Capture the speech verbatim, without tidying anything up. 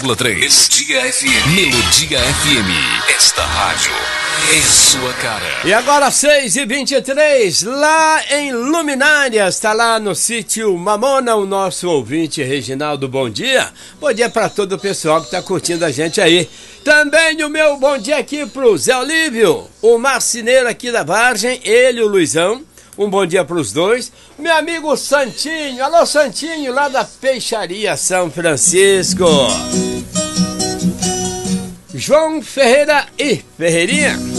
vírgula três. Melodia F M. Melodia F M. Esta rádio é sua cara. E agora seis e vinte e três, lá em Luminárias, tá lá no sítio Mamona, o nosso ouvinte Reginaldo, bom dia. Bom dia para todo o pessoal que tá curtindo a gente aí. Também o meu bom dia aqui pro Zé Olívio, o marceneiro aqui da Vargem, ele e o Luizão. Um bom dia pros dois. Meu amigo Santinho, alô Santinho, lá da Peixaria São Francisco. João Ferreira e Ferreirinha.